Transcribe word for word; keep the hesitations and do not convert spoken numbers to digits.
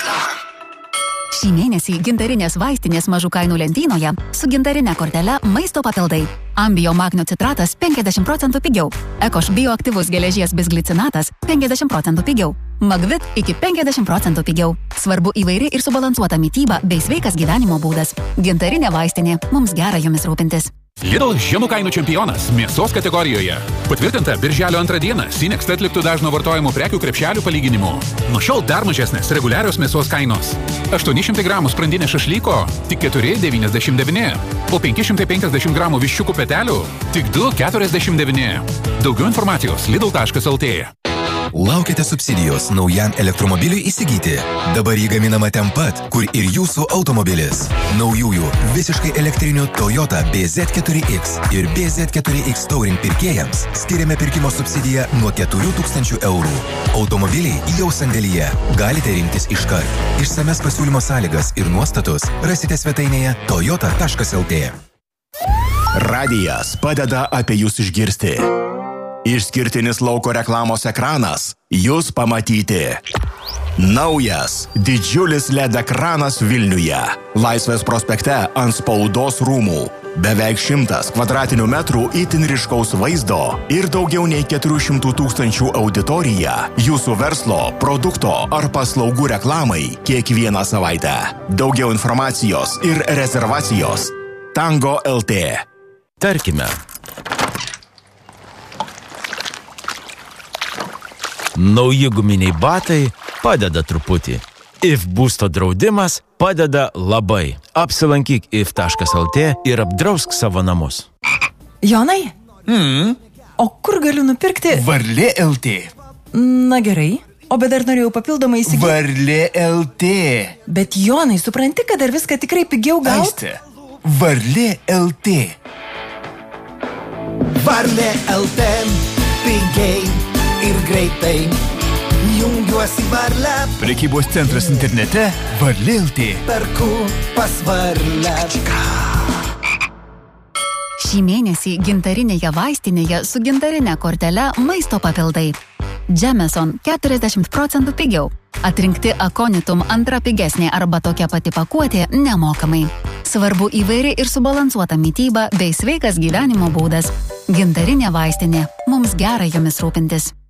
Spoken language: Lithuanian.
Reklama. Šį mėnesį gintarinės vaistinės mažų kainų lentynoje su gintarine kortele maisto papildai. Ambio magnio citratas penkiasdešimt procentų pigiau. Ekoš bioaktyvus geležies bisglicinatas penkiasdešimt procentų pigiau. Magvit iki penkiasdešimt procentų pigiau. Svarbu įvairi ir subalansuota mityba bei sveikas gyvenimo būdas. Gintarinė vaistinė. Mums gera jomis rūpintis. Lidl žemų kainų čempionas mėsos kategorijoje. Patvirtinta birželio antrą dieną Sinext atliktų dažno vartojimo prekių krepšelių palyginimu. Nuo šiol dar mažesnės reguliarios mėsos kainos. aštuoni šimtai gramų sprandinė šašlyko tik keturi devyniasdešimt devyni, o penki šimtai penkiasdešimt gramų viščiukų petelių tik du keturiasdešimt devyni. Daugiau informacijos lidl taškas lt. Laukite subsidijos naujam elektromobiliui įsigyti. Dabar jį gaminama ten pat, kur ir jūsų automobilis. Naujųjų visiškai elektrinių Toyota B Z keturi X ir B Z keturi X Touring pirkėjams skiriame pirkimo subsidiją nuo keturių tūkstančių eurų. Automobiliai jau sandėlyje. Galite rinktis iškart. Išsames pasiūlymo sąlygas ir nuostatus rasite svetainėje toyota taškas lt. Radijas padeda apie jūs išgirsti. Išskirtinis lauko reklamos ekranas jūs pamatyti. Naujas didžiulis L E D ekranas Vilniuje. Laisvės prospekte ant spaudos rūmų. Beveik šimtas kvadratinių metrų itin ryškaus vaizdo ir daugiau nei keturių šimtų tūkstančių auditorija jūsų verslo, produkto ar paslaugų reklamai kiekvieną savaitę. Daugiau informacijos ir rezervacijos Tango L T. Tarkime, nauji guminiai batai padeda truputį. If būsto draudimas padeda labai. Apsilankyk if taškas lt ir apdrausk savo namus. Jonai? Mm. O kur galiu nupirkti? Varlė L T. Na gerai, o bet dar norėjau papildomai įsigyti. Varlė L T. Bet Jonai, supranti, kad dar viską tikrai pigiau gauti? Aiste, Varlė L T. Varlė L T. Pigiai ir greitai. Jungiuosi Varlę. Prekybos centras internete Varlė L T. Perku pas Varlę. Šį mėnesį gintarinėje vaistinėje su gintarinė kortele maisto papildai. Jameson keturiasdešimt procentų pigiau. Atrinkti Aconitum antra pigesnė arba tokia pati pakuotė nemokamai. Svarbu įvairi ir subalansuota mityba bei sveikas gyvenimo būdas. Gintarinė vaistinė. Mums gera jomis rūpintis.